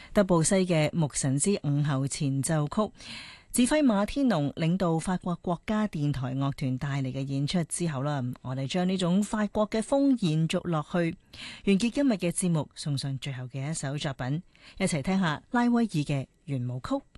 德布西嘅《牧神之午後前奏曲》，指揮馬天農領導法國國家電台樂團帶嚟嘅演出之後啦，我哋將呢種法國嘅風延續落去，完結今日嘅節目，送上最後嘅一首作品，一齊聽下拉威爾嘅圓舞曲。